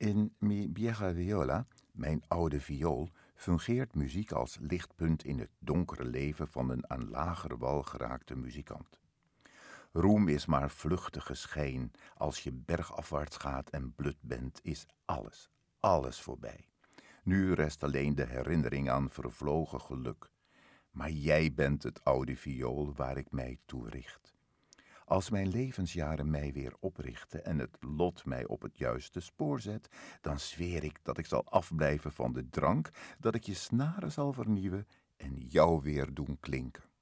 In Mi vieja viola, mijn oude viool, fungeert muziek als lichtpunt in het donkere leven van een aan lagere wal geraakte muzikant. Roem is maar vluchtige schijn. Als je bergafwaarts gaat en blut bent, is alles voorbij. Nu rest alleen de herinnering aan vervlogen geluk. Maar jij bent het oude viool waar ik mij toe richt. Als mijn levensjaren mij weer oprichten en het lot mij op het juiste spoor zet, dan zweer ik dat ik zal afblijven van de drank, dat ik je snaren zal vernieuwen en jou weer doen klinken.